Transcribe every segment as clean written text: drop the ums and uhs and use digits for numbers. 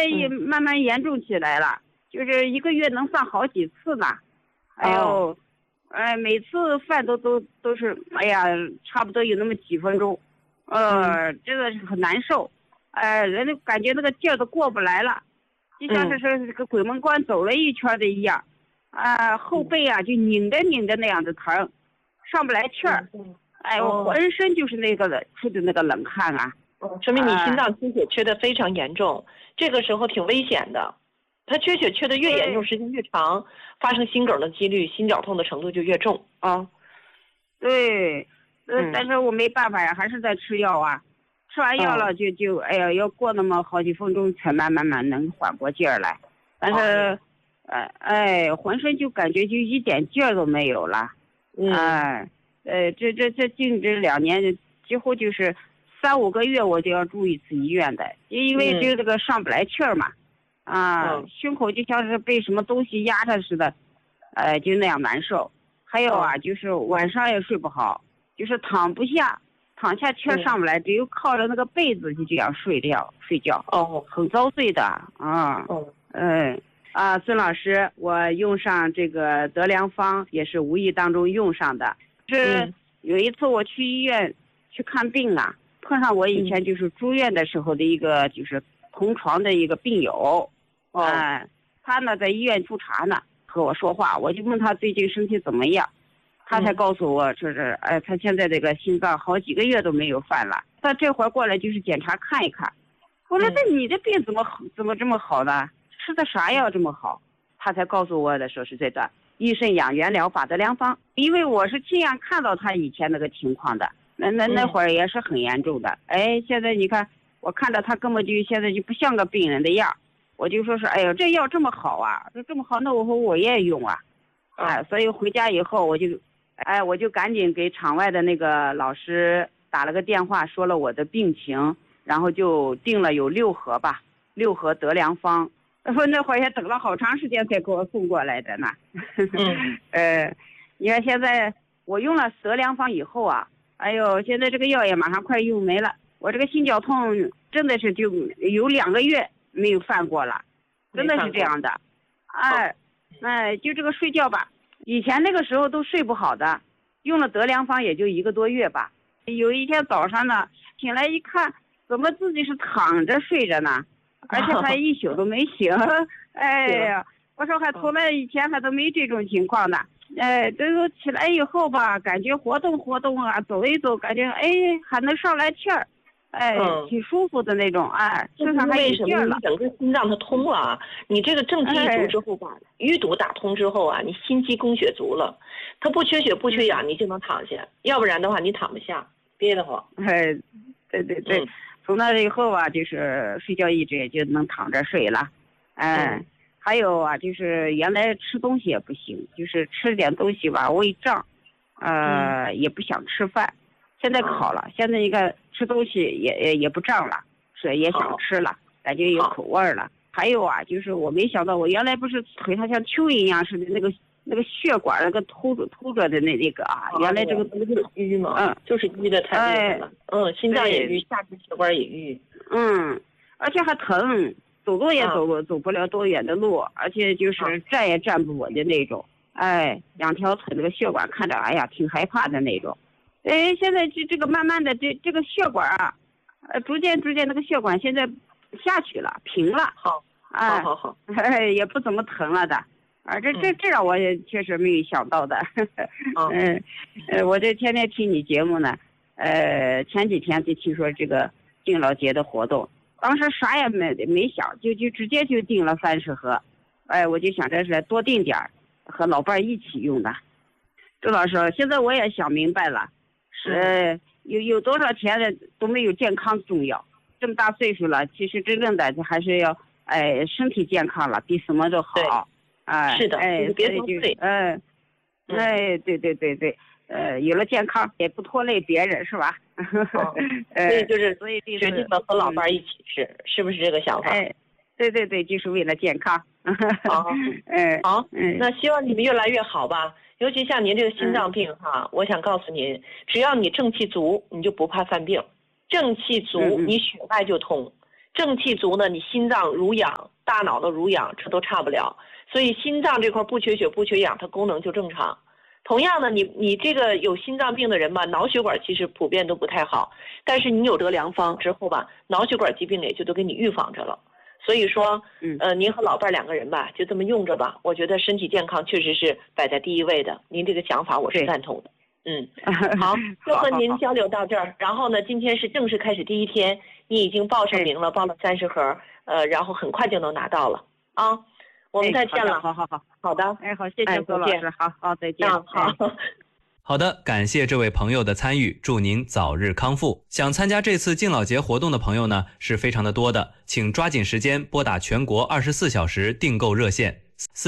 也慢慢严重起来了，就是一个月能犯好几次呢。哎呦，每次犯都是，哎呀，差不多有那么几分钟，真的是很难受，人家感觉那个劲儿都过不来了，就像是这个鬼门关走了一圈的一样，后背啊就拧着那样子疼，上不来气儿，哎，我浑身就是那个出的那个冷汗啊。 说明你心脏缺血缺的非常严重，这个时候挺危险的。它缺血缺的越严重，时间越长，发生心梗的几率、心绞痛的程度就越重啊。 对，但是我没办法呀，还是在吃药啊。吃完药了就哎呀，要过那么好几分钟才慢慢能缓过劲儿来。但是，浑身就感觉就一点劲儿都没有了。这近这2年几乎就是3、5个月我就要住一次医院的，因为就这个上不来气儿嘛，胸口就像是被什么东西压着似的，就那样难受。还有啊，就是晚上也睡不好，就是躺不下，躺下气儿上不来，只有靠着那个被子就这样睡觉，很遭罪的啊。孙老师，我用上这个德良方也是无意当中用上的。是有一次我去医院去看病啊，碰上我以前就是住院的时候的一个就是同床的一个病友，他呢在医院复查呢，和我说话，我就问他最近身体怎么样，他才告诉我说是，他现在这个心脏好几个月都没有犯了，他这会儿过来就是检查看一看。我说那你的病怎么这么好呢？吃的啥药这么好？他才告诉我的说是这个益肾养元疗法德良方，因为我是亲眼看到他以前那个情况的，那会儿也是很严重的。现在你看我看到他根本就现在就不像个病人的样，我就说是哎呦这药这么好啊，这么好，那我也用啊，所以回家以后我就赶紧给场外的那个老师打了个电话，说了我的病情，然后就订了有6盒吧，6盒德良方。说那会儿也等了好长时间才给我送过来的呢。你看现在我用了德良方以后啊，哎呦，现在这个药也马上快用没了，我这个心绞痛真的是就有2个月没有犯过了，真的是这样的。就这个睡觉吧，以前那个时候都睡不好的，用了德良方也就1个多月吧。有一天早上呢，醒来一看，怎么自己是躺着睡着呢？而且还一宿都没醒。哎呀，我说还从来以前还都没这种情况呢。这个起来以后吧，感觉活动啊，走一走，感觉还能上来气儿，挺舒服的那种，身上还有劲儿了。 整个心脏它通了啊，你这个正气一足之后吧，淤堵打通之后啊，你心肌供血足了，它不缺血不缺氧，你就能躺下，要不然的话你躺不下，憋得慌。 对。从那以后啊，就是睡觉一直也就能躺着睡了，还有啊，就是原来吃东西也不行，就是吃点东西吧胃胀，也不想吃饭，现在好了，现在一个吃东西也不胀了，是也想吃了，感觉有口味了。还有啊，就是我没想到，我原来不是腿上像蚯蚓一样似的那个血管那个凸着的那个啊，原来这个就是淤嘛，就是淤的太厉害了，心脏也淤，下肢血管也淤， 而且还疼，走路也走不了多远的路，而且就是站也站不稳的那种，2条腿那个血管看着，哎呀，挺害怕的那种。现在这个慢慢的这个血管啊，逐渐那个血管现在下去了，平了， 好， 也不怎么疼了的。这让我也确实没有想到的。我这天天听你节目呢，前几天就听说这个敬老节的活动，当时啥也没想，就直接就订了30盒，我就想着是多订点儿，和老伴一起用的。周老师，现在我也想明白了，是有多少钱的都没有健康重要，这么大岁数了，其实真正的还是要身体健康了，比什么都好。 是的，别遭罪。 对，有了健康也不拖累别人，是吧？ 所以决定了和老伴一起吃，是不是这个想法？ 对，就是为了健康。 好，那希望你们越来越好吧。尤其像您这个心脏病哈，我想告诉您，只要你正气足，你就不怕犯病。正气足，你血脉就通。 正气足呢，你心脏濡养，大脑的濡养，这都差不了。所以心脏这块不缺血不缺氧，它功能就正常。同样呢，你这个有心脏病的人吧，脑血管其实普遍都不太好，但是你有得良方之后吧，脑血管疾病也就都给你预防着了。所以说，您和老伴2个人吧，就这么用着吧。我觉得身体健康确实是摆在第一位的。您这个想法我是赞同的。好，就和您交流到这儿。然后呢，今天是正式开始第1天，你已经报上名了，报了30盒，然后很快就能拿到了啊。我们再见了。好的。 好，谢谢孙老师。好，再见。 好的，感谢这位朋友的参与，祝您早日康复。想参加这次敬老节活动的朋友呢，是非常的多的，请抓紧时间拨打全国24小时订购热线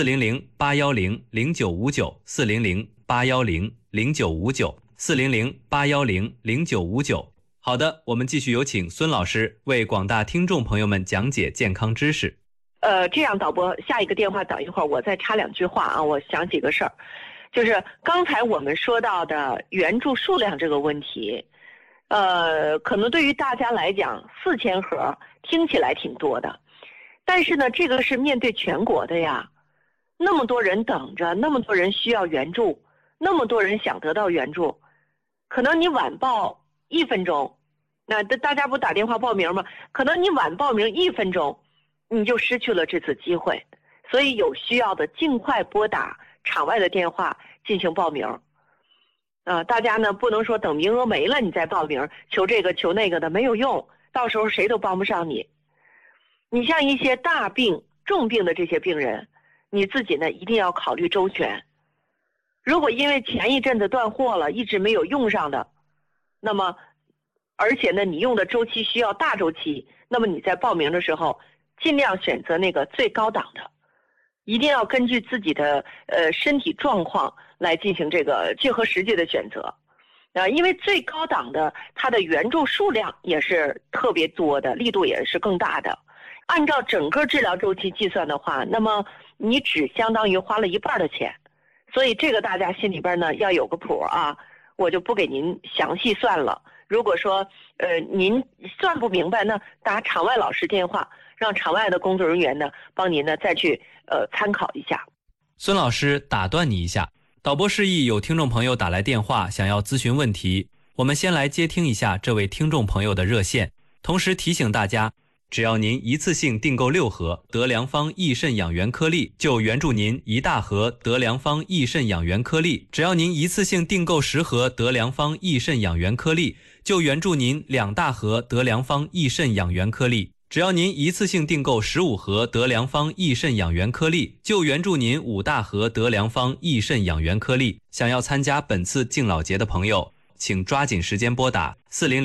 400-810-0959，400-810-0959，400-810-0959。好的，我们继续有请孙老师为广大听众朋友们讲解健康知识。 这样导播，下一个电话等一会儿，我再插2句话啊，我想几个事儿。就是刚才我们说到的援助数量这个问题，可能对于大家来讲4000盒听起来挺多的，但是呢，这个是面对全国的呀，那么多人等着，那么多人需要援助，那么多人想得到援助，可能你晚报1分钟，那大家不打电话报名吗？可能你晚报名1分钟，你就失去了这次机会，所以有需要的尽快拨打场外的电话进行报名。大家呢不能说等名额没了你再报名，求这个求那个的没有用，到时候谁都帮不上你。你像一些大病重病的这些病人，你自己呢一定要考虑周全。如果因为前一阵子断货了，一直没有用上的，那么而且呢你用的周期需要大周期，那么你在报名的时候尽量选择那个最高档的，一定要根据自己的身体状况来进行这个切合实际的选择。因为最高档的它的援助数量也是特别多的，力度也是更大的。按照整个治疗周期计算的话，那么你只相当于花了1半的钱，所以这个大家心里边呢要有个谱啊，我就不给您详细算了。如果说您算不明白，那打场外老师电话，让场外的工作人员呢帮您呢再去参考一下。 孙老师打断你一下，导播示意有听众朋友打来电话想要咨询问题，我们先来接听一下这位听众朋友的热线，同时提醒大家，只要您一次性订购6盒德良方益肾养元颗粒，就援助您1大盒德良方益肾养元颗粒；只要您一次性订购10盒德良方益肾养元颗粒，就援助您2大盒德良方益肾养元颗粒；只要您一次性订购15盒德良方益肾养元颗粒，就援助您5大盒德良方益肾养元颗粒。想要参加本次敬老节的朋友，请抓紧时间拨打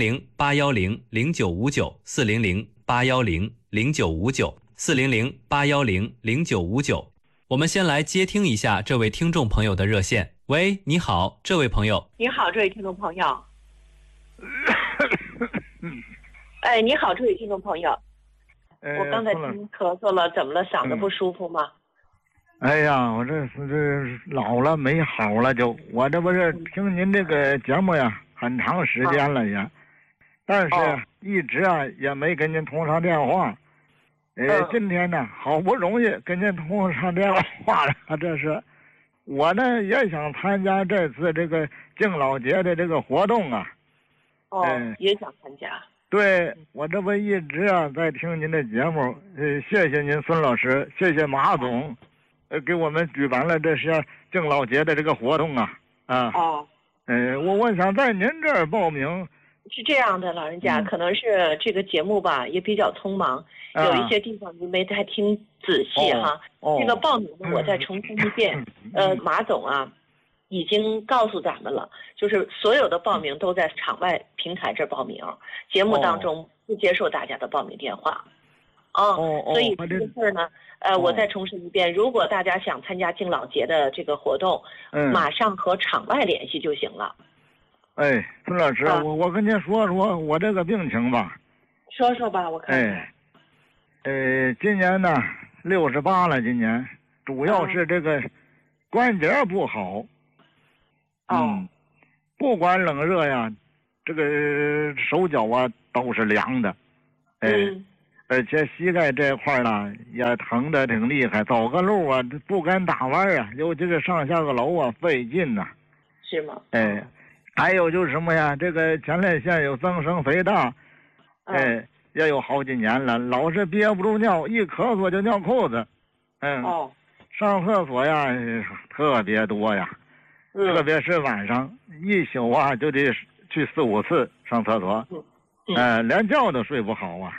400-810-0959，400-810-0959，400-810-0959。我们先来接听一下这位听众朋友的热线。喂，你好，这位朋友。 你好，这位听众朋友。哎，你好，这位听众朋友。我刚才听咳嗽了，怎么了？嗓子不舒服吗？ 哎呀，我这老了没好了，我这不是听您这个节目呀，很长时间了也，但是一直也没跟您通上电话。今天呢，好不容易跟您通上电话了，这是我呢也想参加这次这个敬老节的这个活动啊。 也想参加。 对，我这不一直在听您的节目，谢谢您孙老师，谢谢马总，给我们举办了这些敬老节的这个活动啊。我想在您这儿报名。 是这样的，老人家，可能是这个节目吧也比较匆忙，有一些地方您没太听仔细哈。这个报名呢，我再重申一遍，马总已经告诉咱们了，就是所有的报名都在场外平台这报名，节目当中不接受大家的报名电话。所以这个事儿呢，我再重申一遍，如果大家想参加敬老节的这个活动，马上和场外联系就行了。 孙老师，我跟您说说我这个病情吧。 说说吧，我看看。 今年呢68了，今年主要是这个关节不好。不管冷热呀，这个手脚都是凉的。 而且膝盖这块呢也疼得挺厉害，走个路啊不敢打弯啊，尤其是上下个楼啊费劲呐。 是吗？ 哎，还有就是什么呀？这个前列腺有增生肥大，哎，也有好几年了，老是憋不住尿，一咳嗽就尿裤子。上厕所呀特别多呀，特别是晚上一宿啊就得去4、5次上厕所，连觉都睡不好啊。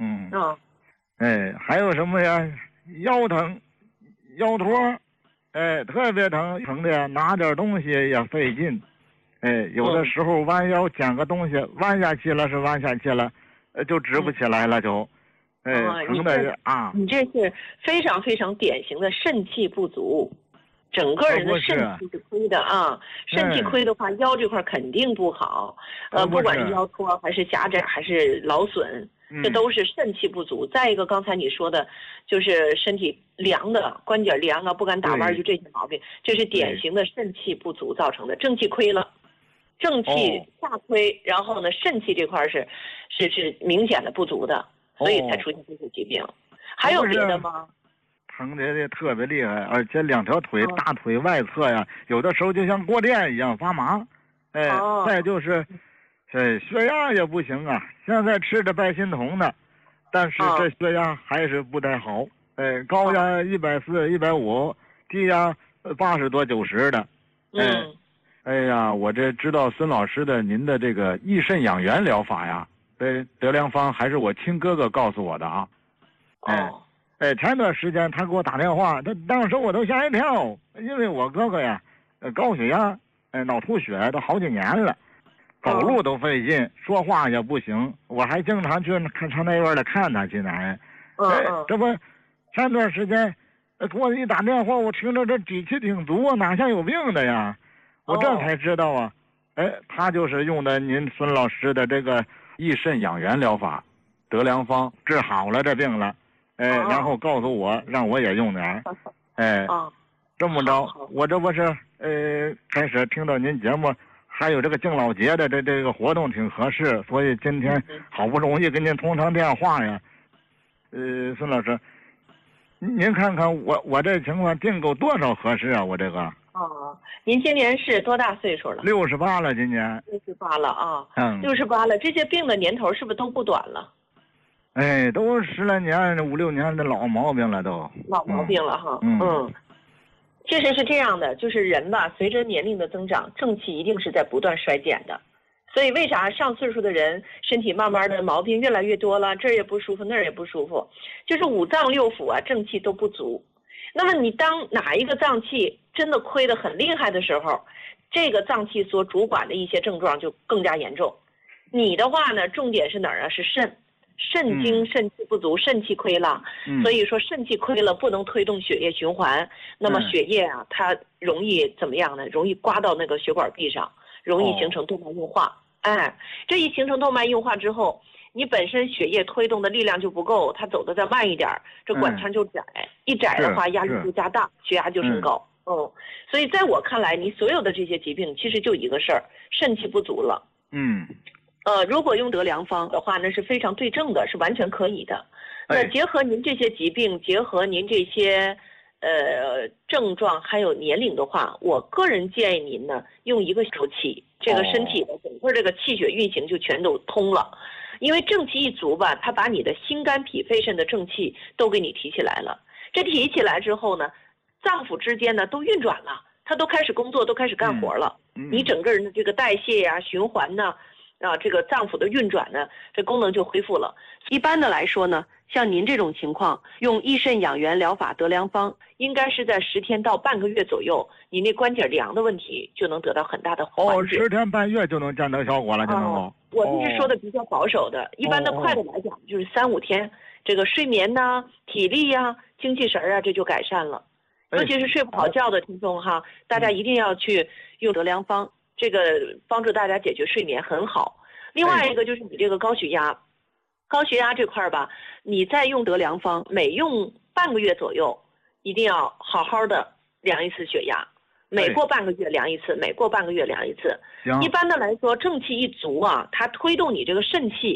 还有什么呀？腰疼，腰托，特别疼的呀，拿点东西也费劲，有的时候弯腰捡个东西，弯下去了是弯下去了，就直不起来了就，疼的啊！ 你这是非常非常典型的肾气不足，整个人的肾气是亏的啊。肾气亏的话，腰这块肯定不好，不管是腰托还是狭窄还是劳损。这都是肾气不足。再一个，刚才你说的，就是身体凉的，关节凉啊，不敢打弯，就这些毛病，这是典型的肾气不足造成的。正气亏了，正气下亏，然后呢，肾气这块是明显的不足的，所以才出现这些疾病。还有别的吗？ 疼的特别厉害，而且2条腿、大腿外侧呀，有的时候就像过电一样发麻。再就是血压也不行啊，现在吃着拜心通的，但是这血压还是不太好。高压140、150，低压80多、90的。 哎呀，我这知道孙老师的您的这个益肾养元疗法呀，德良方还是我亲哥哥告诉我的啊。 前段时间他给我打电话，当时我都吓一跳，因为我哥哥呀，高血压，脑出血都好几年了。走路都费劲，说话也不行，我还经常去上那边来看他去呢。这不，前段时间给我一打电话，我听着这底气挺足啊，哪像有病的呀？我这才知道啊，他就是用的您孙老师的这个益肾养元疗法，德良方治好了这病了，然后告诉我让我也用点，这么着，我这不是开始听到您节目。还有这个敬老节的这个活动挺合适，所以今天好不容易跟您通上电话呀。孙老师，您看看我这情况订购多少合适啊？我这个。 您今年是多大岁数了 ？68了，今年。 68了啊。68了，这些病的年头是不是都不短了？ 都10来年、5、6年的老毛病了都。 老毛病了哈。确实是这样的，就是人吧，随着年龄的增长，正气一定是在不断衰减的。所以为啥上岁数的人身体慢慢的毛病越来越多了，这儿也不舒服，那儿也不舒服，就是5脏6腑啊，正气都不足。那么你当哪一个脏器真的亏得很厉害的时候，这个脏器所主管的一些症状就更加严重。你的话呢，重点是哪儿啊？是肾。肾精肾气不足，肾气亏了，所以说肾气亏了不能推动血液循环，那么血液啊它容易怎么样呢？容易刮到那个血管壁上，容易形成动脉硬化。这一形成动脉硬化之后，你本身血液推动的力量就不够，它走得再慢一点，这管腔就窄，一窄的话压力就加大，血压就升高。所以在我看来，你所有的这些疾病其实就一个事儿，肾气不足了。如果用德良方的话，那是非常对症的，是完全可以的。那结合您这些疾病，结合您这些症状还有年龄的话，我个人建议您呢，用1个周期，这个身体的整个这个气血运行就全都通了。因为正气一足吧，它把你的心肝脾肺肾的正气都给你提起来了。这提起来之后呢，脏腑之间呢都运转了，它都开始工作，都开始干活了。你整个人的这个代谢呀、循环呢。这个脏腑的运转呢，这功能就恢复了。一般的来说呢，像您这种情况，用益肾养元疗法德良方，应该是在10天到半个月左右，你那关节凉的问题就能得到很大的缓解。 10天半月就能见到效果了，就能够。 我们是说的比较保守的，一般的快的来讲就是3、5天，这个睡眠呐、体力呀、精气神啊，这就改善了。尤其是睡不好觉的听众哈，大家一定要去用德良方。这个帮助大家解决睡眠很好。另外一个就是你这个高血压，高血压这块吧，你再用德良方，每用半个月左右，一定要好好的量一次血压，每过半个月量一次，每过半个月量一次。一般的来说，正气一足啊，它推动你这个肾气，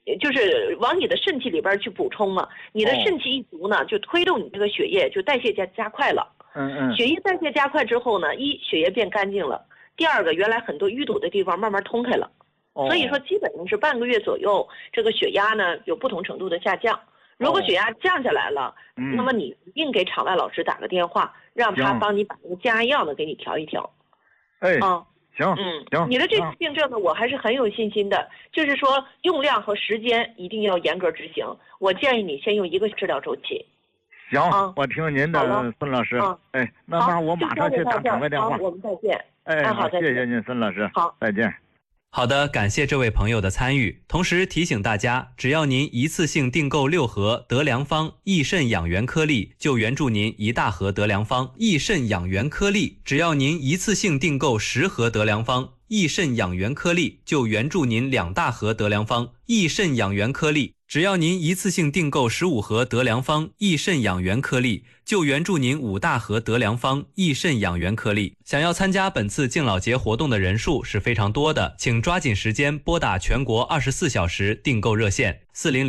就是往你的肾气里边去补充嘛。你的肾气一足呢，就推动你这个血液就代谢加快了。血液代谢加快之后呢，血液变干净了，第二个原来很多淤堵的地方慢慢通开了。所以说基本上是半个月左右，这个血压呢有不同程度的下降。如果血压降下来了，那么你一定给场外老师打个电话，让他帮你把那个降压药呢给你调一调。 行，行。 你的这个病症呢，我还是很有信心的，就是说用量和时间一定要严格执行。我建议你先用1个治疗周期。 行，我听您的，孙老师。那我马上去打场外电话。 我们再见。 好，谢谢您，孙老师。 好， 再见。 好的，感谢这位朋友的参与。同时提醒大家，只要您一次性订购6盒德良方益肾养元颗粒，就援助您1大盒德良方益肾养元颗粒；只要您一次性订购10盒德良方益肾养元颗粒，就援助您2大盒德良方益肾养元颗粒；只要您一次性订购15盒德良方益肾养元颗粒，就援助您5大盒德良方益肾养元颗粒。想要参加本次敬老节活动的人数是非常多的，请抓紧时间拨打全国24小时订购热线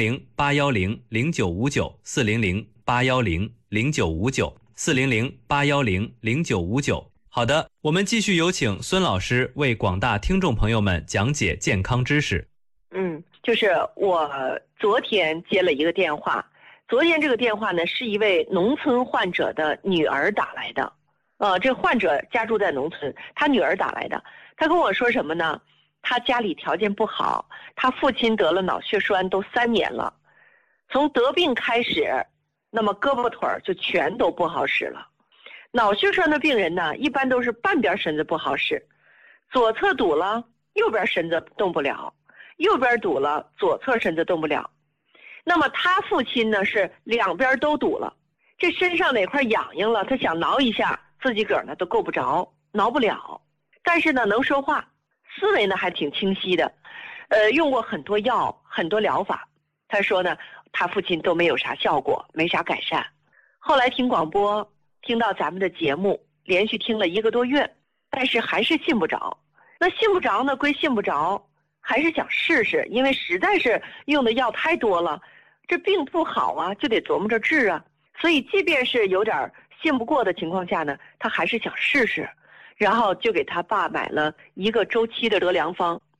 400-810-0959，400-810-0959，400-810-0959。好的，我们继续有请孙老师为广大听众朋友们讲解健康知识。 就是我昨天接了一个电话，昨天这个电话呢是一位农村患者的女儿打来的，这患者家住在农村，他女儿打来的，他跟我说什么呢？他家里条件不好，他父亲得了脑血栓都3年了，从得病开始，那么胳膊腿就全都不好使了。脑血栓的病人呢，一般都是半边身子不好使，左侧堵了，右边身子动不了，右边堵了，左侧身子动不了。那么他父亲呢是2边都堵了，这身上哪块痒痒了，他想挠一下，自己个儿呢都够不着，挠不了。但是呢能说话，思维呢还挺清晰的，用过很多药，很多疗法。他说呢，他父亲都没有啥效果，没啥改善。后来听广播，听到咱们的节目，连续听了1个多月，但是还是信不着。那信不着呢归信不着，还是想试试，因为实在是用的药太多了，这病不好啊，就得琢磨着治啊。所以即便是有点信不过的情况下呢，他还是想试试，然后就给他爸买了1个周期的德良方。